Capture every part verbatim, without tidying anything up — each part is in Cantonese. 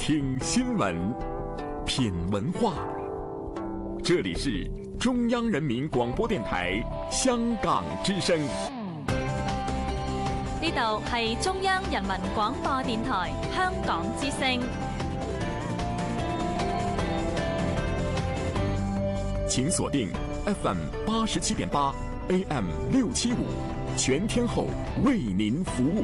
听新聞，品文化。這裡是中央人民廣播電台香港之聲。 呢度係中央人民廣播電台香港之聲。 請鎖定 F M 八十七點八 A M 六七五，全天候為您服務。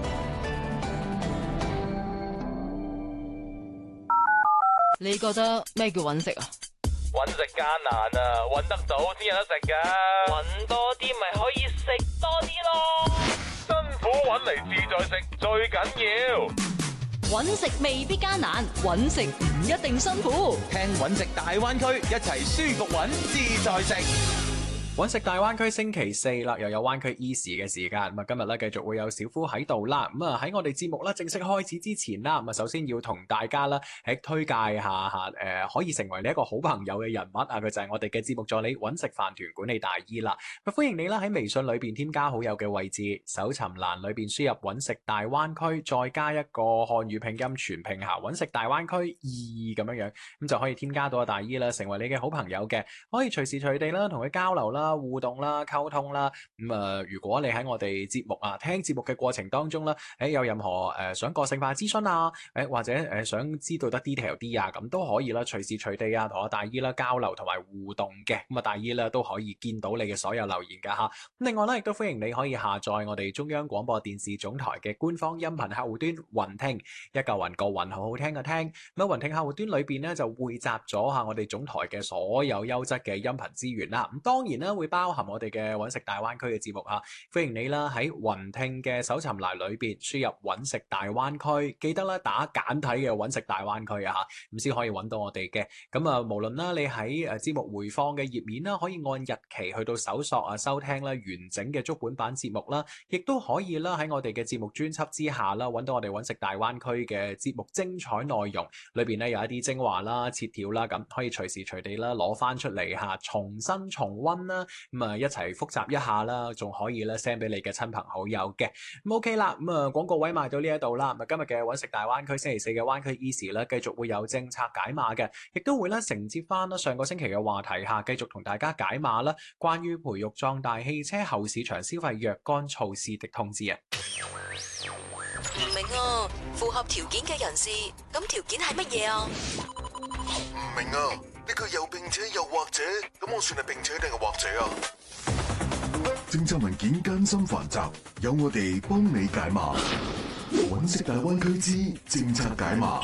你覺得咩叫揾食啊？ 揾食艱難啊，揾得到先有得食噶。揾多啲咪可以食多啲咯。辛苦揾嚟自在食最緊要。 揾食未必艱難，揾食唔一定辛苦。 聽揾食大灣區，一齊舒服揾自在食。揾食大灣區星期四啦，又有灣區 Easy 嘅時間。咁啊，今日咧繼續會有小夫喺度啦。咁啊喺我哋節目咧正式開始之前啦，咁啊首先要同大家咧喺推介下下誒、呃，可以成為你一個好朋友嘅人物啊。佢就係我哋嘅節目助理揾食飯團管理大姨啦。咁歡迎你啦，喺微信裏邊添加好友嘅位置，搜尋欄裏邊輸入揾食大灣區，再加一個漢語拼音全拼下揾食大灣區二咁樣樣，咁就可以添加到阿大姨啦，成為你嘅好朋友嘅，可以隨時隨地啦同佢交流啦。互動啦、溝通啦，咁、嗯、啊，如果你喺我哋節目啊聽節目嘅過程當中啦，誒有任何誒、呃、想個性化諮詢啊，誒或者誒、呃、想知道得 detail 啲啊，咁都可以啦，隨時隨地啊同阿大姨啦交流同埋互動嘅，咁啊大姨啦都可以見到你嘅所有留言噶吓。咁另外咧，亦都歡迎你可以下載我哋中央廣播電視總台嘅官方音頻客戶端雲聽，一嚿雲個雲好好聽嘅聽。咁雲聽客戶端裏邊咧就匯集咗下我哋總台嘅所有優質嘅音頻資源啦。咁當然啦會包含我哋嘅揾食大灣區嘅節目啊，歡迎你啦喺雲聽嘅搜尋欄裏邊輸入揾食大灣區，記得啦打簡體嘅揾食大灣區啊，咁先可以揾到我哋嘅。咁啊，無論啦你喺誒節目回放嘅頁面啦，可以按日期去到搜索啊收聽啦完整嘅足本版節目啦，亦都可以啦喺我哋嘅節目專輯之下啦揾到我哋揾食大灣區嘅節目精彩內容，裏邊咧有一啲精華啦、切條啦，咁可以隨時隨地啦攞翻出嚟吓，重新重溫啦。咁啊，一齊複習一下啦，仲可以咧 send 俾你嘅親朋好友嘅。咁 OK 啦，咁啊廣告位賣到呢一度啦。咁今日嘅揾食大灣區星期四嘅灣區 Easy 咧，繼續會有政策解碼嘅，亦都會咧承接翻啦上個星期嘅話題下，繼續同大家解碼啦，關於培育壯大汽車後市場消費若干措施的通知啊。 唔明啊，符合條件嘅人士，咁條件係乜嘢啊？ 唔明啊。呢個又並且又或者，咁我算係並且定係或者啊？ 政策文件艱辛繁雜，有我哋幫你解碼。揾食大灣區之政策解碼。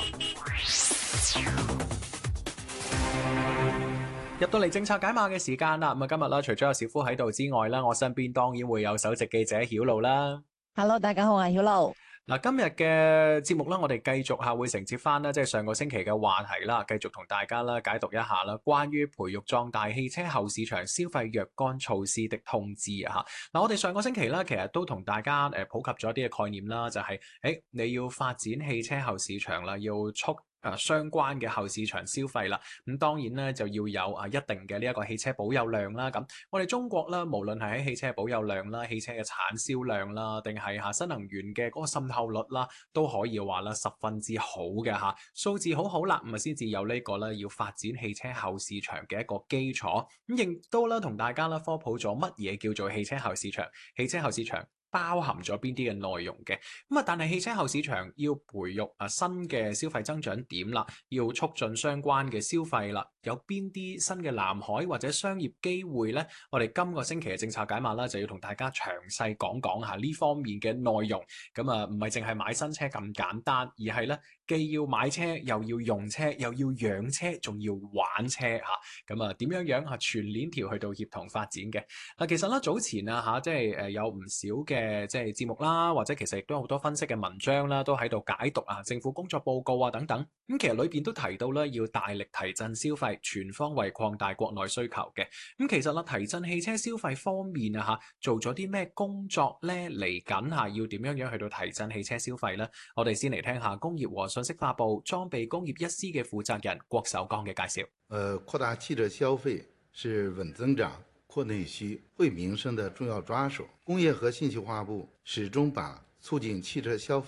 入到嚟政策解碼嘅時間啦，咁啊今日啦，除咗有小夫喺度之外啦，我身邊當然會有首席記者曉露啦。 Hello， 大家好，我係曉露。 嗱，今日嘅節目啦，我哋繼續下會承接翻啦，即係上個星期嘅話題啦，繼續同大家啦解讀一下啦，關於培育壯大汽車後市場消費若干措施的通知啊！嗱，我哋上個星期啦，其實都同大家誒普及咗一啲嘅概念啦，就係、是、誒你要發展汽車後市場啦，要促誒相關嘅後市場消費啦，咁當然咧就要有啊一定嘅呢一個汽車保有量啦。咁我哋中國啦，無論係喺汽車保有量啦、汽車嘅產銷量啦，定係吓新能源嘅嗰個滲透率啦，都可以話啦十分之好嘅吓，數字好好啦，咁啊先至有呢個咧要發展汽車後市場嘅一個基礎。咁亦都啦同大家啦科普咗乜嘢叫做汽車後市場，汽車後市場包含咗邊啲嘅內容嘅，咁啊，但係汽車後市場要培育啊新嘅消費增長點啦，要促進相關嘅消費啦，有邊啲新嘅藍海或者商業機會呢？我哋今個星期嘅政策解碼啦，就要同大家詳細講講下呢方面嘅內容。咁啊，唔係淨係買新車咁簡單，而係咧既要買車，又要用車，又要養車，仲要玩車吓。咁啊，點樣樣啊全鏈條去到協同發展嘅嗱？其實咧早前啊吓，即係誒有唔少嘅。誒，即係節目啦，或者其實亦都有好多分析嘅文章啦，都喺度解讀啊，政府工作報告啊等等。咁其實裏邊都提到咧，要大力提振消費，全方位擴大國內需求嘅。咁其實啦，提振汽車消費方面啊，吓做咗啲咩工作咧？嚟緊下要點樣樣去到提振汽車消費咧？我哋先嚟聽下工業和信息化部裝備工業一司嘅負責人郭守剛嘅介紹。 誒，擴大汽車消費是穩增長、擴內需、惠民生的重要抓手。工業和信息化部始終把促進汽車消費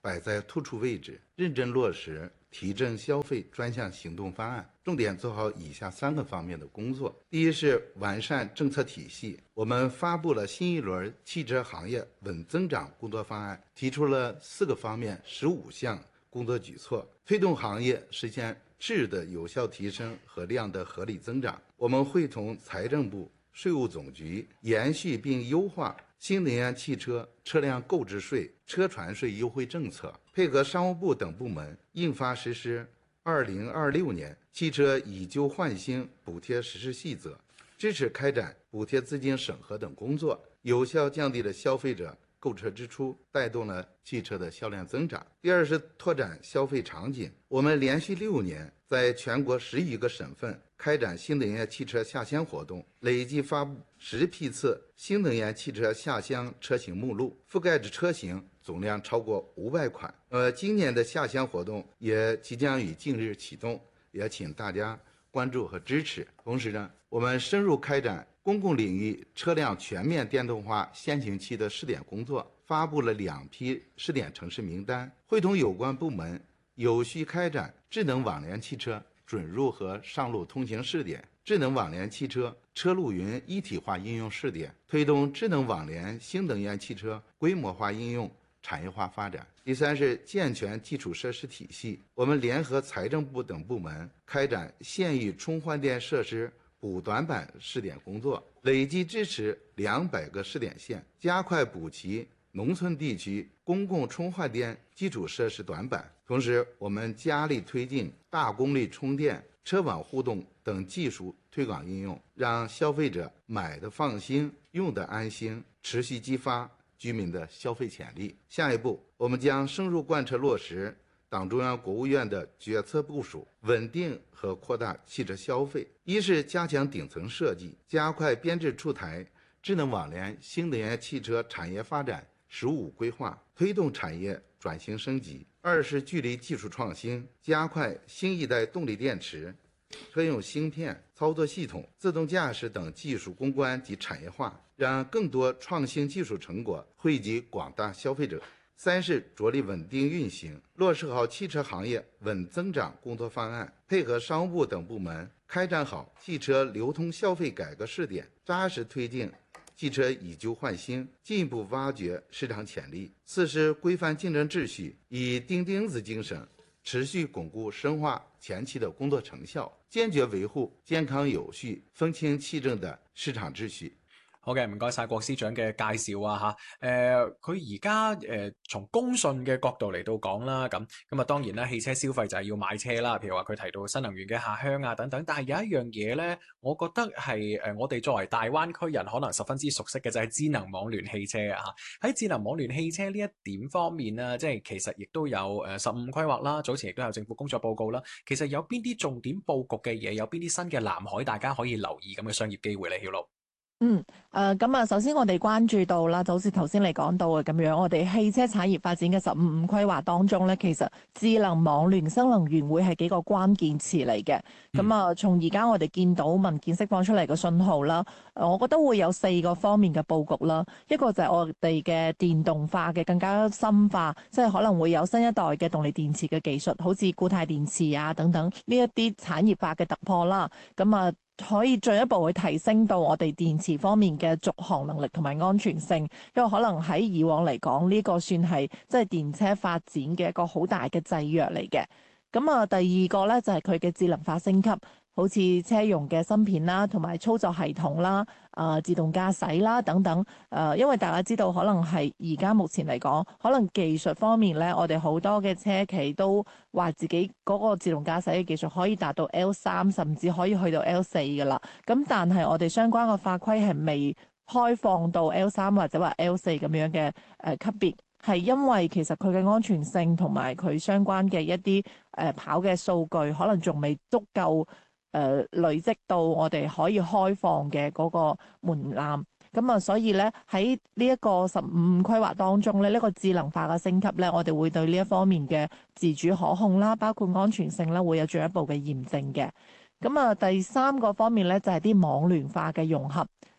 擺在突出位置，認真落實提振消費專項行動方案，重點做好以下三個方面的工作。第一是完善政策體系，我們發布了新一輪汽車行業穩增長工作方案，提出了四個方面十五項工作舉措，推動行業實現質的有效提升和量的合理增長。我們會同財政部、稅務總局延續並優化新能源汽車車輛購置稅、車船稅優惠政策，配合商務部等部門印發實施二零二六年汽車以舊換新補貼實施細則，支持開展補貼資金審核等工作，有效降低了消費者購車支出，帶動了汽車的銷量增長。第二是拓展消費場景，我們連續六年在全國十餘個省份開展新能源汽車下鄉活動，累計發布十批次新能源汽車下鄉車型目錄，覆蓋的車型總量超過五百款。呃，今年的下鄉活動也即將於近日啟動，也請大家關注和支持。同時呢，我們深入開展公共領域車輛全面電動化先行期的試點工作，發布了兩批試點城市名單，會同有關部門有序開展智能網聯汽車准入和上路通行試點、智能網聯汽車車路雲一體化應用試點，推動智能網聯新能源汽車規模化應用產業化發展。第三是健全基礎設施體系，我們聯合財政部等部門開展縣域充換電設施補短板試點工作，累計支持兩百個試點縣，加快補齊農村地區公共充換電基礎設施短板。同時，我們加力推進大功率充電、車網互動等技術推廣應用，讓消費者買得放心、用得安心，持續激發居民的消費潛力。下一步，我們將深入貫徹落實黨中央、國務院的決策部署，穩定和擴大汽車消費。一是加強頂層設計，加快編制出台智能網聯新能源汽車產業發展“十五”規劃，推動產業轉型升級。二是聚力技術創新，加快新一代動力電池、車用芯片、操作系統、自動駕駛等技術攻關及產業化，讓更多創新技術成果惠及廣大消費者。三是着力穩定運行，落實好汽車行業穩增長工作方案，配合商務部等部門開展好汽車流通消費改革試點，扎實推進汽車以舊換新，進一步挖掘市場潛力。四是規範競爭秩序，以釘釘子精神，持續鞏固深化前期的工作成效，堅決維護健康有序、風清氣正的市場秩序。 好嘅，唔該晒郭司長嘅介紹啊嚇。誒，佢而家誒從公信嘅角度嚟到講啦，咁咁啊當然啦，汽車消費就係要買車啦。譬如話佢提到新能源嘅下鄉啊等等，但係有一樣嘢咧，我覺得係誒我哋作為大灣區人可能十分之熟悉嘅就係智能網聯汽車啊嚇。喺智能網聯汽車呢一點方面啊，即係其實亦都有誒十五規劃啦，早前亦都有政府工作報告啦。其實有邊啲重點佈局嘅嘢，有邊啲新嘅藍海，大家可以留意咁嘅商業機會咧，曉露？ 嗯，誒咁啊，首先我哋關注到啦，就好似頭先你講到嘅咁樣，我哋汽車產業發展嘅十五五規劃當中咧，其實智能網聯新能源會係幾個關鍵詞嚟嘅。咁啊、嗯，從而家我哋見到文件釋放出嚟嘅信號啦，我覺得會有四個方面嘅佈局啦。一個就係我哋嘅電動化嘅更加深化，即係可能會有新一代嘅動力電池嘅技術，好似固態電池啊等等呢一啲產業化嘅突破啦。咁啊，可以進一步去提升到我哋電池方面嘅續航能力同埋安全性，因為可能喺以往嚟講呢個算係即係電車發展嘅一個好大嘅制約嚟嘅。咁啊，第二個咧就係佢嘅智能化升級，好似車用嘅芯片啦，同埋操作系統啦、啊、呃、自動駕駛啦等等。誒、呃，因為大家知道，可能係而家目前嚟講，可能技術方面咧，我哋好多嘅車企都話自己嗰個自動駕駛嘅技術可以達到 L 三，甚至可以去到 L 四㗎啦。咁但係我哋相關嘅法規係未開放到 L 三或者話 L 四咁樣嘅誒級別。係因為其實佢嘅安全性同埋佢相關嘅一啲誒、呃、跑嘅數據，可能仲未足夠誒、呃、累積到我哋可以開放嘅嗰個門檻。咁啊，所以咧喺呢一個十五規劃當中咧，呢、這個智能化嘅升級咧，我哋會對呢一方面嘅自主可控啦，包括安全性啦，會有進一步嘅驗證嘅。咁啊，第三個方面咧就係、是、啲網聯化嘅融合。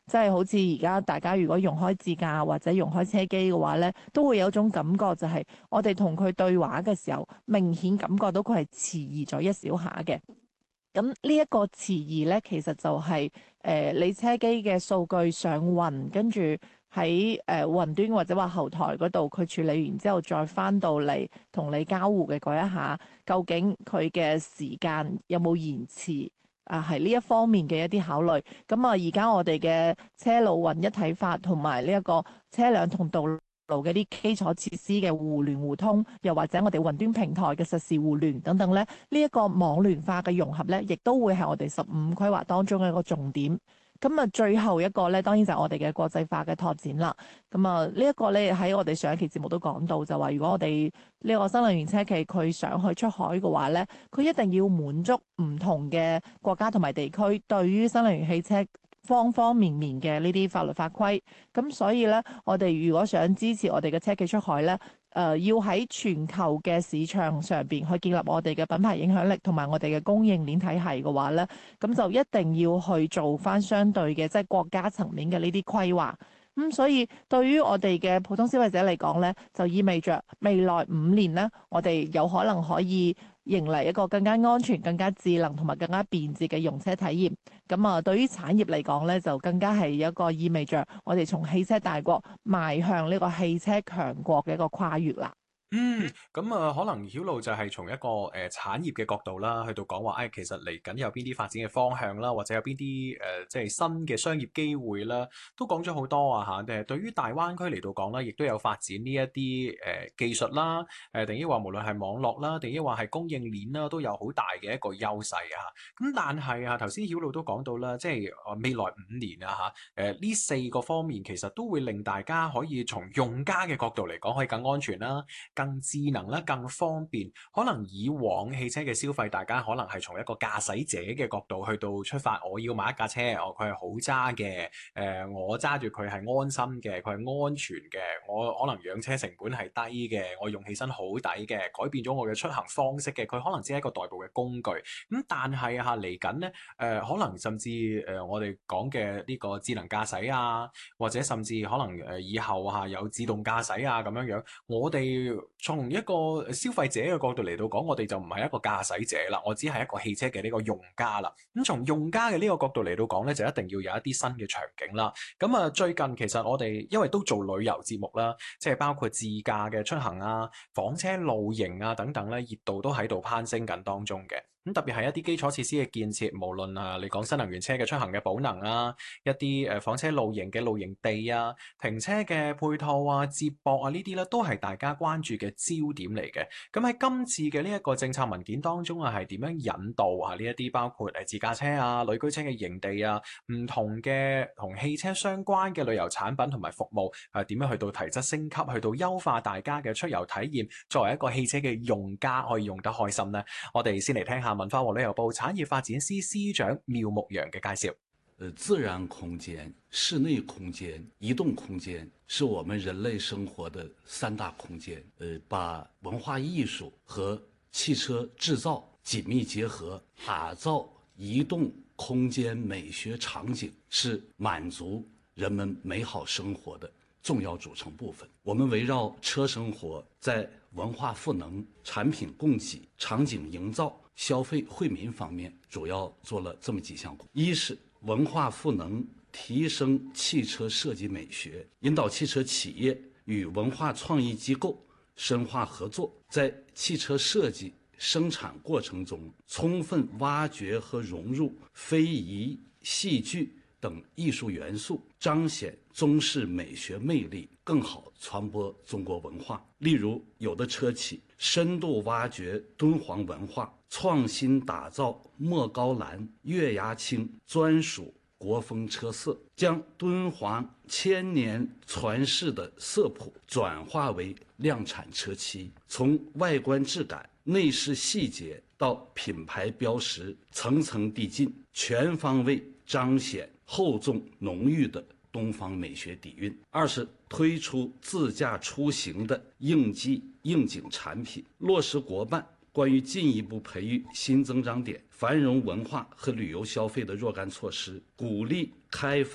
即係好似而家大家如果用開自駕或者用開車機嘅話咧，都會有種感覺就係我哋同佢對話嘅時候，明顯感覺到佢係遲疑咗一小下嘅。咁呢一個遲疑咧，其實就係、是、誒、呃、你車機嘅數據上雲，跟住喺誒雲端或者話後台嗰度，佢處理完之後再翻到嚟同你交互嘅嗰一下，究竟佢嘅時間有冇延遲啊？係呢一方面嘅一啲考慮。咁啊，而家我哋嘅車路雲一體化同埋呢一個車輛同道路路嘅啲基礎設施嘅互聯互通，又或者我哋雲端平台嘅實時互聯等等咧，呢、這、一個網聯化嘅融合咧，亦都會係我哋十五規劃當中嘅一個重點。咁啊，最後一個咧，當然就係我哋嘅國際化嘅拓展啦。咁啊，呢一個咧喺我哋上一期節目都講到，就話如果我哋呢個新能源車企佢想去出海嘅話咧，佢一定要滿足唔同嘅國家同埋地區對於新能源汽車方方面面嘅呢啲法律法規，咁所以咧，我哋如果想支持我哋嘅車企出海咧，誒、呃、要喺全球嘅市場上邊去建立我哋嘅品牌影響力同埋我哋嘅供應鏈體系嘅話咧，咁就一定要去做翻相對嘅即係國家層面嘅呢啲規劃。咁、嗯、所以對於我哋嘅普通消費者嚟講咧，就意味着未來五年咧，我哋有可能可以迎嚟一個更加安全、更加智能同埋更加便捷嘅用車體驗。咁啊，對於產業嚟講咧，就更加係一個意味着我哋從汽車大國邁向呢個汽車強國嘅一個跨越啦。 嗯，咁啊，可能曉露就係從一個誒、呃、產業嘅角度啦，去到講話，誒、哎、其實嚟緊有邊啲發展嘅方向啦，或者有邊啲誒即係新嘅商業機會啦，都講咗好多啊嚇。誒，對於大灣區嚟到講啦，亦都有發展呢一啲誒技術啦，誒定抑話無論係網絡啦，定抑話係供應鏈啦，都有好大嘅一個優勢啊。咁但係啊，頭先曉露都講到啦，即係未來五年啊嚇，誒呢四個方面其實都會令大家可以從用家嘅角度嚟講，可以更安全啦。更智能啦，更方便。可能以往汽車嘅消費，大家可能係從一個駕駛者嘅角度去到出發。我要買一架車，哦，佢係好揸嘅，誒、呃，我揸住佢係安心嘅，佢係安全嘅。我可能養車成本係低嘅，我用起身好抵嘅，改變咗我嘅出行方式嘅。佢可能只係一個代步嘅工具。咁但係嚇嚟緊咧，誒、呃，可能甚至誒、呃、我哋講嘅呢個智能駕駛啊，或者甚至可能誒以後嚇有自動駕駛啊咁樣樣，我哋從一個消費者嘅角度嚟到講，我哋就唔係一個駕駛者啦，我只係一個汽車嘅呢個用家啦。咁從用家嘅呢個角度嚟到講咧，就一定要有一啲新嘅場景啦。咁啊，最近其實我哋因為都做旅遊節目啦，即係包括自駕嘅出行啊、房車露營啊等等咧，熱度都喺度攀升緊當中嘅。咁特別係一啲基礎設施嘅建設，無論啊你講新能源車嘅出行嘅寶能啊，一啲誒房車露營嘅露營地啊，停車嘅配套啊、接駁啊呢啲咧，都係大家關注嘅焦點嚟嘅。咁喺今次嘅呢一個政策文件當中啊，係點樣引導啊呢一啲包括誒自駕車啊、旅居車嘅營地啊、唔同嘅同汽車相關嘅旅遊產品同埋服務啊，點樣去到提質升級，去到優化大家嘅出遊體驗，作為一個汽車嘅用家可以用得開心呢？我哋先嚟聽下文化和旅遊部產業發展司司長苗牧陽嘅介紹。 呃，自然空間、室內空間、移動空間是我們人類生活的三大空間。呃，把文化藝術和汽車製造緊密結合，打造移動空間美學場景，是滿足人們美好生活的重要組成部分。我們圍繞車生活，在文化賦能、產品供給、場景營造、消費惠民方面，主要做了這麼幾項工作。一是文化賦能，提升汽車設計美學，引導汽車企業與文化創意機構深化合作，在汽車設計生產過程中，充分挖掘和融入非遺、戲劇等藝術元素，彰顯中式美學魅力，更好傳播中國文化。例如，有的車企深度挖掘敦煌文化，創新打造莫高藍、月牙青專屬國風車色，將敦煌千年傳世的色譜轉化為量產車漆，從外觀質感、內飾細節到品牌標識，層層遞進，全方位彰顯厚重濃郁的東方美學底蘊。二是推出自駕出行的應機應景產品，落實國辦關於進一步培育新增長點、繁榮文化和旅遊消費的若干措施，鼓勵開發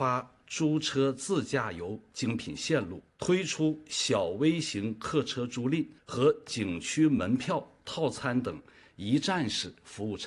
租车自驾游精品线路，推出小微型客车租赁和景区门票套餐等一站式服务产